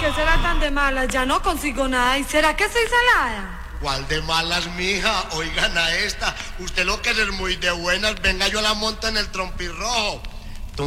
qué será tan de malas? Ya no consigo nada. ¿Y será que soy salada? ¿Cuál de malas, mija? Oigan a esta. Usted lo que es muy de buenas. Venga, yo la monto en el trompirrojo.